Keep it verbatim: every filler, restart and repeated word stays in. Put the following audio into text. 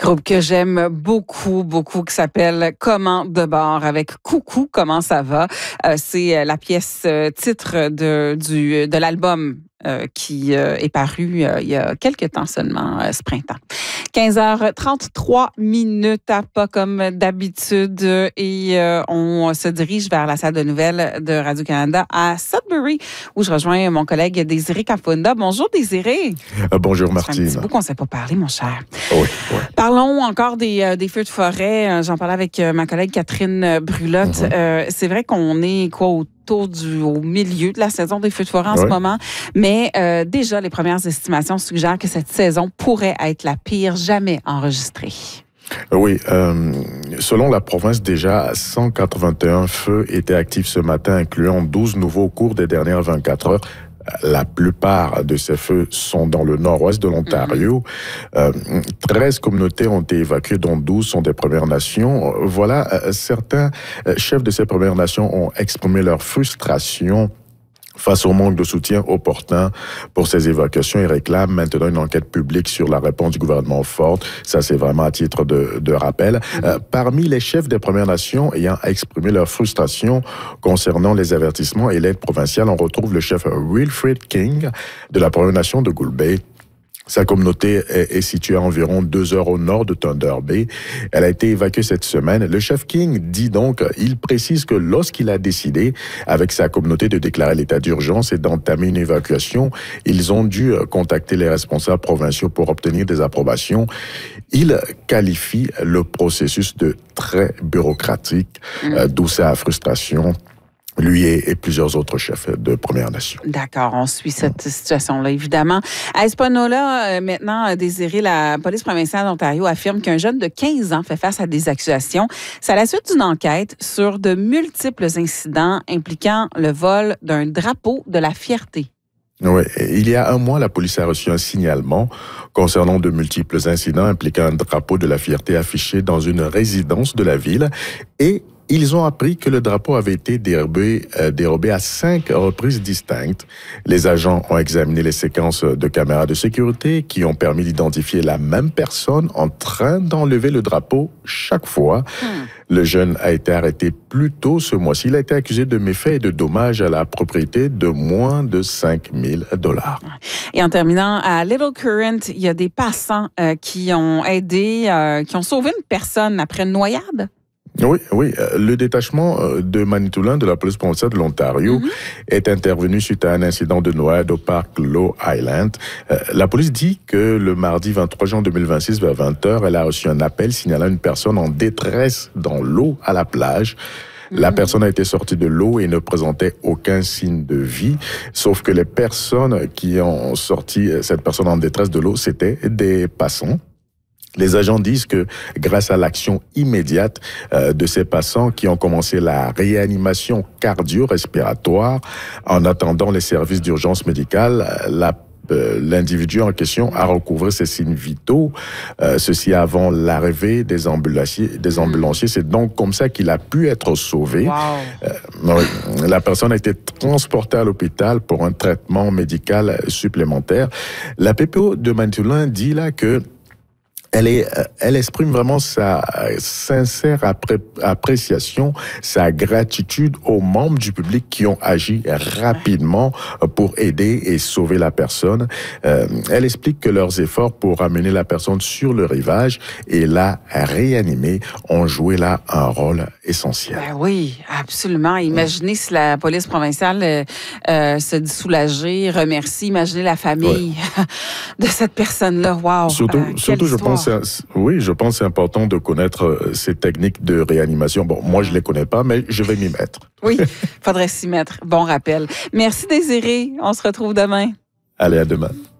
Groupe que j'aime beaucoup, beaucoup, qui s'appelle Comment de bord avec Coucou, comment ça va? Euh, c'est la pièce euh, titre de, du, de l'album euh, qui euh, est paru euh, il y a quelques temps seulement, euh, ce printemps. quinze heures trente-trois minutes, à pas comme d'habitude, et euh, on se dirige vers la salle de nouvelles de Radio-Canada à Sudbury, où je rejoins mon collègue Désiré Kafunda. Bonjour Désiré. Euh, bonjour Martine. Ça fait un petit bout qu'on ne s'est pas parlé, mon cher. Oui, oui. Parlons encore des, euh, des feux de forêt. J'en parlais avec euh, ma collègue Catherine Brulotte. Mm-hmm. Euh, c'est vrai qu'on est quoi autour du au milieu de la saison des feux de forêt en oui. ce moment, mais euh, déjà les premières estimations suggèrent que cette saison pourrait être la pire jamais enregistrée. Oui, euh, selon la province, déjà cent quatre-vingt-un feux étaient actifs ce matin, incluant douze nouveaux au cours des dernières vingt-quatre heures. La plupart de ces feux sont dans le nord-ouest de l'Ontario. Mmh. Euh, treize communautés ont été évacuées, dont douze sont des Premières Nations. Voilà, euh, certains chefs de ces Premières Nations ont exprimé leur frustration face au manque de soutien opportun pour ces évacuations. Ils réclament maintenant une enquête publique sur la réponse du gouvernement Ford. Ça, c'est vraiment à titre de, de rappel. Mm-hmm. Euh, parmi les chefs des Premières Nations ayant exprimé leur frustration concernant les avertissements et l'aide provinciale, on retrouve le chef Wilfred King de la Première Nation de Gould Bay. Sa communauté est située à environ deux heures au nord de Thunder Bay. Elle a été évacuée cette semaine. Le chef King dit donc, il précise que lorsqu'il a décidé avec sa communauté de déclarer l'état d'urgence et d'entamer une évacuation, ils ont dû contacter les responsables provinciaux pour obtenir des approbations. Il qualifie le processus de très bureaucratique, mmh. euh, d'où sa frustration. Lui et, et plusieurs autres chefs de Premières Nations. D'accord, on suit cette situation-là, évidemment. À Espanola, euh, maintenant, Désiré, la police provinciale d'Ontario affirme qu'un jeune de quinze ans fait face à des accusations. C'est à la suite d'une enquête sur de multiples incidents impliquant le vol d'un drapeau de la fierté. Oui, il y a un mois, la police a reçu un signalement concernant de multiples incidents impliquant un drapeau de la fierté affiché dans une résidence de la ville et ils ont appris que le drapeau avait été dérobé, euh, dérobé à cinq reprises distinctes. Les agents ont examiné les séquences de caméras de sécurité qui ont permis d'identifier la même personne en train d'enlever le drapeau chaque fois. Hmm. Le jeune a été arrêté plus tôt ce mois-ci. Il a été accusé de méfaits et de dommages à la propriété de moins de cinq mille dollars. Et en terminant, à Little Current, il y a des passants euh, qui ont aidé, euh, qui ont sauvé une personne après une noyade. Oui, oui. Le détachement de Manitoulin de la police provinciale de l'Ontario mm-hmm. est intervenu suite à un incident de noyade au parc Low Island. La police dit que le mardi vingt-trois juin deux mille vingt-six, vers vingt heures, elle a reçu un appel signalant une personne en détresse dans l'eau à la plage. La personne a été sortie de l'eau et ne présentait aucun signe de vie, sauf que les personnes qui ont sorti cette personne en détresse de l'eau, c'était des passants. Les agents disent que grâce à l'action immédiate euh, de ces passants qui ont commencé la réanimation cardio-respiratoire en attendant les services d'urgence médicale, la Euh, l'individu en question a recouvré ses signes vitaux, euh, ceci avant l'arrivée des ambulanciers. Des ambulanciers. C'est donc comme ça qu'il a pu être sauvé. Wow. Euh, la personne a été transportée à l'hôpital pour un traitement médical supplémentaire. La P P O de Manitoulin dit là que Elle, est, elle exprime vraiment sa sincère appré, appréciation, sa gratitude aux membres du public qui ont agi rapidement pour aider et sauver la personne. Euh, elle explique que leurs efforts pour amener la personne sur le rivage et la réanimer ont joué là un rôle essentiel. Ben oui, absolument. Imaginez si la police provinciale euh, euh, se dit soulagée, remercie. Imaginez la famille ouais. de cette personne-là. Wow. Surtout, euh, surtout je pense Oui, je pense que c'est important de connaître ces techniques de réanimation. Bon, moi, je ne les connais pas, mais je vais m'y mettre. Oui, il faudrait s'y mettre. Bon rappel. Merci, Désiré. On se retrouve demain. Allez, à demain.